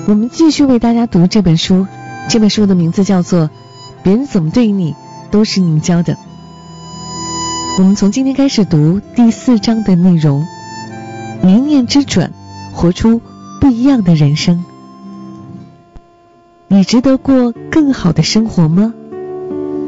我们继续为大家读这本书，这本书的名字叫做《别人怎么对你都是你教的》。我们从今天开始读第4章的内容，一念之转，活出不一样的人生。你值得过更好的生活吗？